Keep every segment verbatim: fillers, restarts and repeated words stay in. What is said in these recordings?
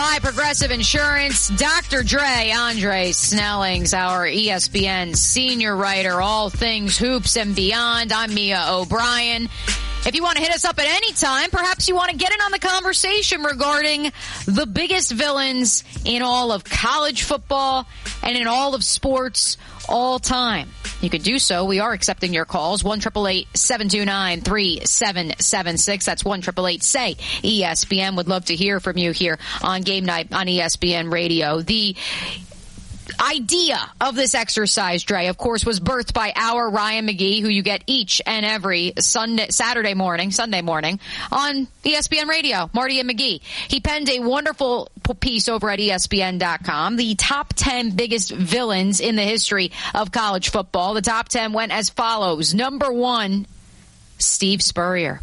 by Progressive Insurance. Doctor Dre, Andre Snellings, our E S P N senior writer, all things hoops and beyond. I'm Mia O'Brien. If you want to hit us up at any time, perhaps you want to get in on the conversation regarding the biggest villains in all of college football and in all of sports all time. You can do so. We are accepting your calls. one eight eight eight, seven two nine, three seven seven six. That's one eight eight eight, S A Y, E S P N. Would love to hear from you here on Game Night on E S P N Radio. The idea of this exercise, Dre, of course, was birthed by our Ryan McGee, who you get each and every Sunday, Saturday morning, Sunday morning on E S P N Radio, Marty and McGee. He penned a wonderful piece over at E S P N dot com, the top ten biggest villains in the history of college football. The top ten went as follows. Number one, Steve Spurrier.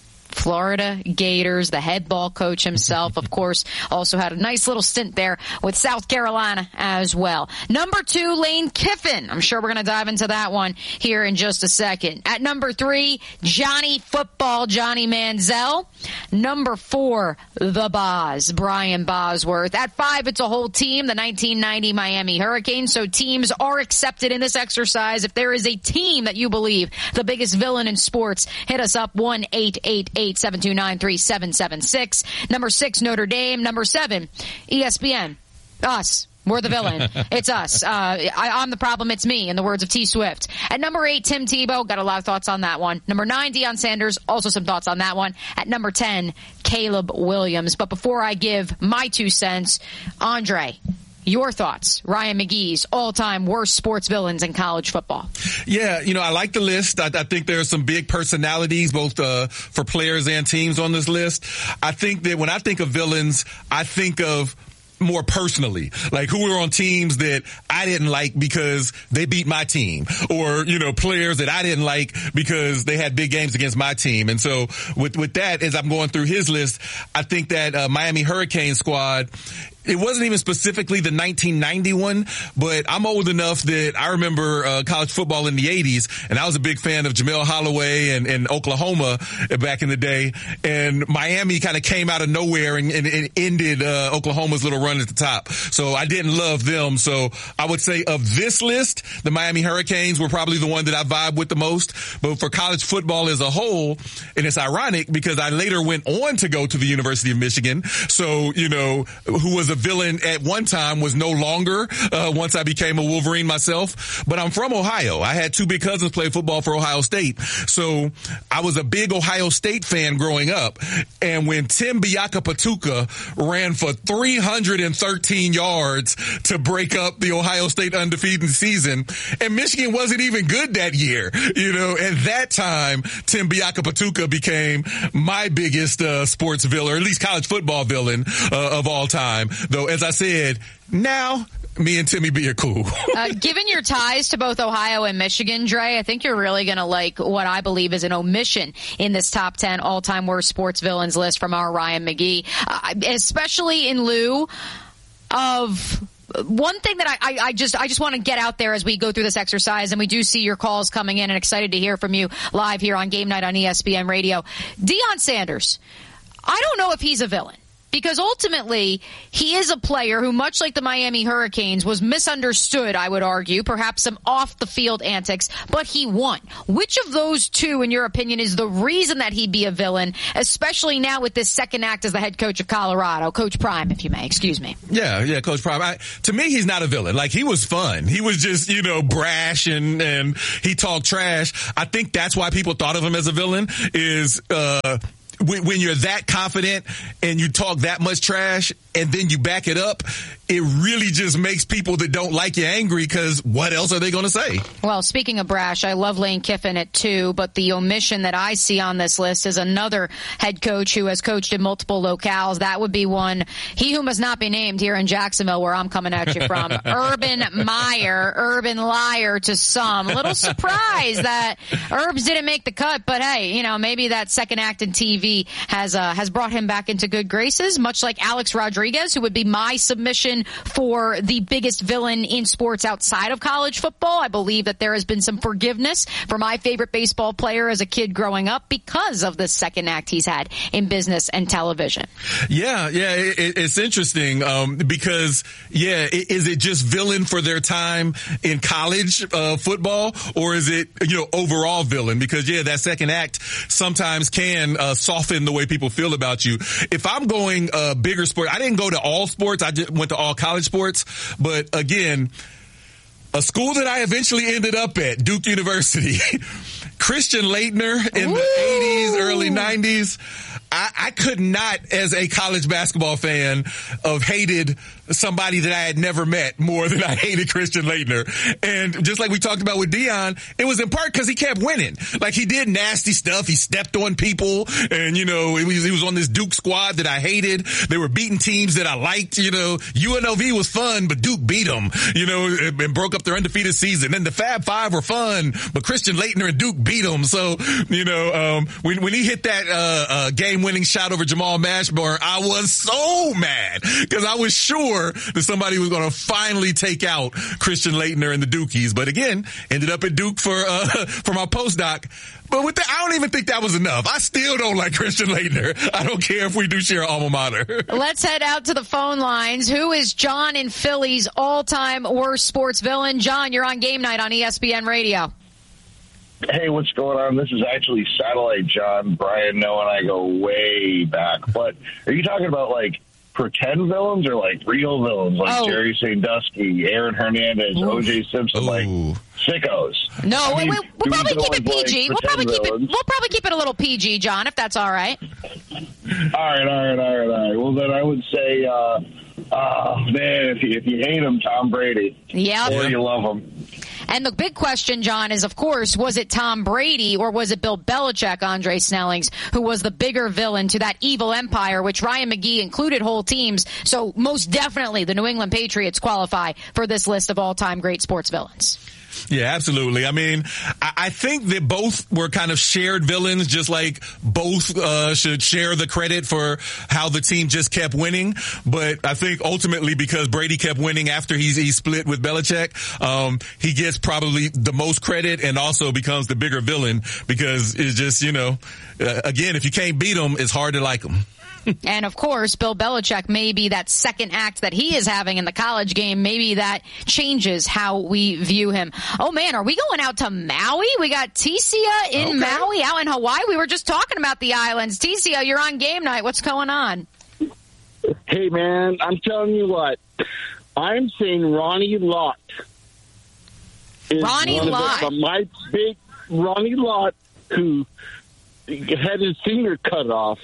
Florida Gators, the head ball coach himself, of course, also had a nice little stint there with South Carolina as well. Number two, Lane Kiffin. I'm sure we're going to dive into that one here in just a second. At number three, Johnny Football, Johnny Manziel. Number four, the Boz, Brian Bosworth. At five, it's a whole team, the nineteen ninety Miami Hurricanes. So teams are accepted in this exercise. If there is a team that you believe the biggest villain in sports, hit us up, one eight eight eight, seven two nine, three seven seven six. Number six, Notre Dame. Number seven, E S P N. Us. We're the villain. It's us. Uh, I, I'm the problem. It's me, in the words of T Swift. At number eight, Tim Tebow. Got a lot of thoughts on that one. Number nine, Deion Sanders. Also some thoughts on that one. At number ten, Caleb Williams. But before I give my two cents, Andre, your thoughts, Ryan McGee's all-time worst sports villains in college football. Yeah, you know, I like the list. I, I think there are some big personalities, both uh, for players and teams on this list. I think that when I think of villains, I think of more personally, like who were on teams that I didn't like because they beat my team, or, you know, players that I didn't like because they had big games against my team. And so with, with that, as I'm going through his list, I think that uh, Miami Hurricane squad, it wasn't even specifically the nineteen ninety one, but I'm old enough that I remember uh, college football in the eighties, and I was a big fan of Jamel Holloway and, and Oklahoma back in the day. And Miami kind of came out of nowhere and, and, and ended uh, Oklahoma's little run at the top. So I didn't love them. So I would say of this list, the Miami Hurricanes were probably the one that I vibe with the most. But for college football as a whole, and it's ironic because I later went on to go to the University of Michigan. So, you know, who was a villain at one time was no longer uh, once I became a Wolverine myself. But I'm from Ohio. I had two big cousins play football for Ohio State. So I was a big Ohio State fan growing up. And when Tim Biakapatuka ran for three hundred thirteen yards to break up the Ohio State undefeated season, and Michigan wasn't even good that year, you know, at that time, Tim Biakapatuka became my biggest uh, sports villain, or at least college football villain uh, of all time. Though, as I said, now me and Timmy B are cool. uh, given your ties to both Ohio and Michigan, Dre, I think you're really going to like what I believe is an omission in this top ten all-time worst sports villains list from our Ryan McGee, uh, especially in lieu of one thing that I, I, I just I just want to get out there as we go through this exercise, and we do see your calls coming in, and excited to hear from you live here on Game Night on E S P N Radio. Deion Sanders, I don't know if he's a villain, because ultimately he is a player who, much like the Miami Hurricanes, was misunderstood, I would argue, perhaps some off-the-field antics, but he won. Which of those two, in your opinion, is the reason that he'd be a villain, especially now with this second act as the head coach of Colorado? Coach Prime, if you may. Excuse me. Yeah, yeah, Coach Prime. I, to me, he's not a villain. Like, he was fun. He was just, you know, brash, and, and he talked trash. I think that's why people thought of him as a villain, is uh when you're that confident and you talk that much trash and then you back it up, it really just makes people that don't like you angry, because what else are they going to say? Well, speaking of brash, I love Lane Kiffin at two, but the omission that I see on this list is another head coach who has coached in multiple locales. That would be one, he who must not be named, here in Jacksonville, where I'm coming at you from. Urban Meyer, Urban Liar to some. A little surprised that Urbs didn't make the cut, but hey, you know, maybe that second act in T V has uh, has brought him back into good graces, much like Alex Rodriguez, who would be my submission competition for the biggest villain in sports outside of college football. I believe that there has been some forgiveness for my favorite baseball player as a kid growing up because of the second act he's had in business and television. Yeah, yeah, it, it's interesting um, because, yeah, is it just villain for their time in college uh, football, or is it, you know, overall villain? Because, yeah, that second act sometimes can uh, soften the way people feel about you. If I'm going uh, bigger sport, I didn't go to all sports. I just went to all college sports. But, again, a school that I eventually ended up at, Duke University, Christian Laettner in Ooh. the eighties, early nineties. I, I could not, as a college basketball fan, have hated somebody that I had never met more than I hated Christian Laettner. And just like we talked about with Deion, it was in part because he kept winning. Like, he did nasty stuff. He stepped on people. And, you know, he was, he was on this Duke squad that I hated. They were beating teams that I liked. You know, U N L V was fun, but Duke beat them, you know, and, and broke up their undefeated season. And the Fab Five were fun, but Christian Laettner and Duke beat them. So, you know, um, when, when he hit that, uh, uh, game winning shot over Jamal Mashburn, I was so mad because I was sure that somebody was going to finally take out Christian Laettner and the Dukies. But again, ended up at Duke for, uh, for my postdoc. But with that, I don't even think that was enough. I still don't like Christian Laettner. I don't care if we do share alma mater. Let's head out to the phone lines. Who is John in Philly's all-time worst sports villain? John, you're on Game Night on E S P N Radio. Hey, what's going on? This is actually Satellite John. Brian, Noah, and I go way back. But are you talking about, like, pretend villains or, like, real villains, like oh. Jerry Sandusky, Aaron Hernandez, Ooh. O J Simpson, Ooh. like sickos? No, I mean, we, we'll probably keep it P G. Like we'll probably keep villains. it. We'll probably keep it a little P G, John, if that's all right. All right, all right, all right, all right. Well, then I would say, uh, oh, man, if you, if you hate him, Tom Brady. Yeah. Or you love him. And the big question, John, is, of course, was it Tom Brady or was it Bill Belichick, Andre Snellings, who was the bigger villain to that evil empire, which Ryan McGee included whole teams. So most definitely the New England Patriots qualify for this list of all-time great sports villains. Yeah, absolutely. I mean, I, I think that both were kind of shared villains, just like both uh, should share the credit for how the team just kept winning. But I think ultimately because Brady kept winning after he's, he split with Belichick, um, he gets probably the most credit and also becomes the bigger villain because it's just, you know, uh, again, if you can't beat him, it's hard to like him. And, of course, Bill Belichick, maybe that second act that he is having in the college game, maybe that changes how we view him. Oh, man, are we going out to Maui? We got Tisia in okay. Maui, out in Hawaii. We were just talking about the islands. Tisia, you're on Game Night. What's going on? Hey, man, I'm telling you what. I'm saying Ronnie Lott. Is Ronnie Lott. The, my big Ronnie Lott, who had his finger cut off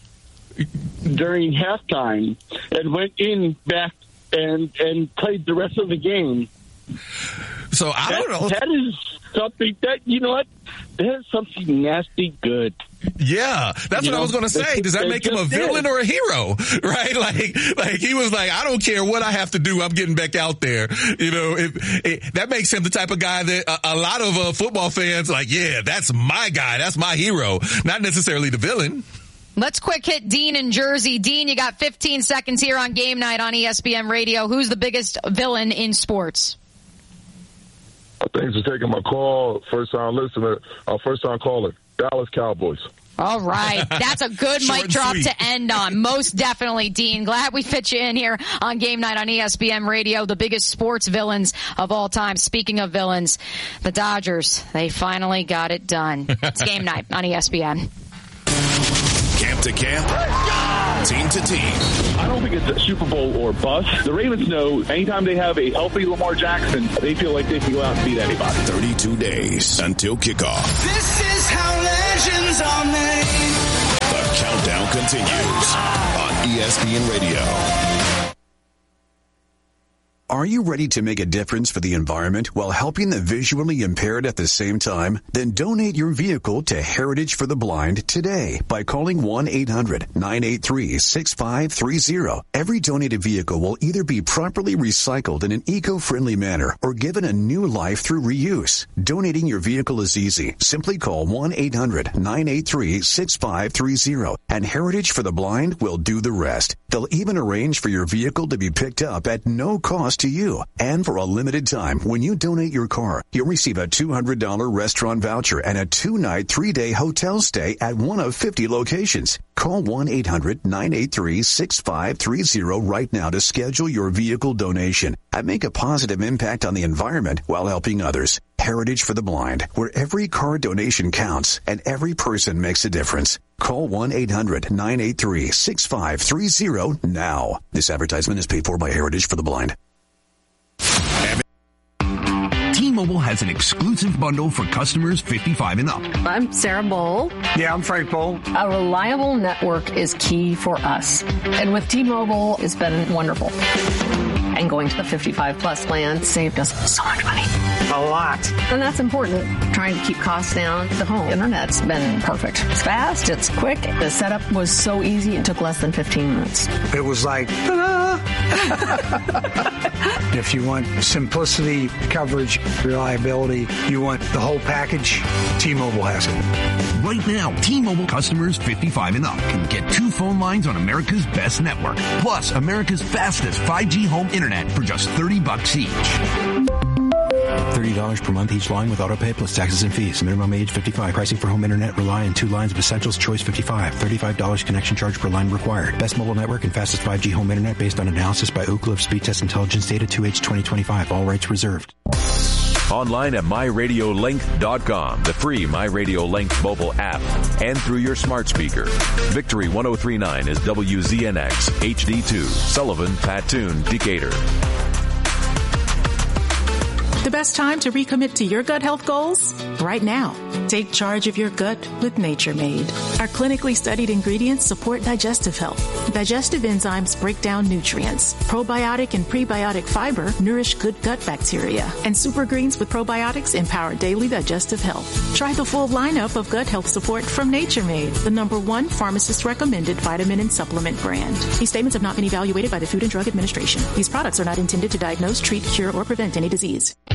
during halftime and went in back and and played the rest of the game. So I that, don't know. That is something that, you know what? That is something nasty good. Yeah, that's you what know, I was going to say. Does that make him a villain did. or a hero? Right? Like, like he was like, I don't care what I have to do. I'm getting back out there. You know, it, it, that makes him the type of guy that a, a lot of uh, football fans like, yeah, that's my guy. That's my hero. Not necessarily the villain. Let's quick hit Dean in Jersey. Dean, you got fifteen seconds here on Game Night on E S P N Radio. Who's the biggest villain in sports? Thanks for taking my call. First time listener, uh, first time caller. Dallas Cowboys. All right. That's a good mic drop sweet. to end on. Most definitely, Dean. Glad we fit you in here on Game Night on E S P N Radio, the biggest sports villains of all time. Speaking of villains, the Dodgers, they finally got it done. It's Game Night on E S P N. Camp to camp, team to team. I don't think it's a Super Bowl or bust. The Ravens know anytime they have a healthy Lamar Jackson, they feel like they can go out and beat anybody. thirty-two days until kickoff. This is how legends are made. The countdown continues on E S P N Radio. Are you ready to make a difference for the environment while helping the visually impaired at the same time? Then donate your vehicle to Heritage for the Blind today by calling one eight hundred nine eight three six five three zero. Every donated vehicle will either be properly recycled in an eco-friendly manner or given a new life through reuse. Donating your vehicle is easy. Simply call one eight hundred nine eight three six five three zero and Heritage for the Blind will do the rest. They'll even arrange for your vehicle to be picked up at no cost to you. And for a limited time, when you donate your car, you'll receive a two hundred dollars restaurant voucher and a two-night, three-day hotel stay at one of fifty locations. Call one eight hundred nine eight three six five three zero right now to schedule your vehicle donation and make a positive impact on the environment while helping others. Heritage for the Blind, where every car donation counts and every person makes a difference. Call one eight hundred nine eight three six five three zero now. This advertisement is paid for by Heritage for the Blind. T-Mobile has an exclusive bundle for customers fifty-five and up. I'm Sarah Bowl. Yeah, I'm Frank Bowl. A reliable network is key for us. And with T-Mobile, it's been wonderful. And going to the fifty-five plus plan saved us so much money. A lot. And that's important. Trying to keep costs down. The home internet's been perfect. It's fast. It's quick. The setup was so easy. It took less than fifteen minutes. It was like, ta-da! If you want simplicity, coverage, reliability, you want the whole package, T-Mobile has it. Right now, T-Mobile customers fifty-five and up can get two phone lines on America's best network, plus America's fastest five G home internet for just thirty bucks each. thirty dollars per month each line with autopay plus taxes and fees. Minimum age fifty-five. Pricing for home internet rely on two lines of Essentials Choice fifty-five. thirty-five dollars connection charge per line required. Best mobile network and fastest five G home internet based on analysis by Ookla of Speed Test Intelligence data two H twenty twenty-five. All rights reserved. Online at my radio length dot com, the free MyRadioLength mobile app, and through your smart speaker. Victory one oh three point nine is W Z N X H D two, Sullivan, Patoon, Decatur. The best time to recommit to your gut health goals? Right now. Take charge of your gut with Nature Made. Our clinically studied ingredients support digestive health. Digestive enzymes break down nutrients. Probiotic and prebiotic fiber nourish good gut bacteria. And super greens with probiotics empower daily digestive health. Try the full lineup of gut health support from Nature Made, the number one pharmacist recommended vitamin and supplement brand. These statements have not been evaluated by the Food and Drug Administration. These products are not intended to diagnose, treat, cure, or prevent any disease.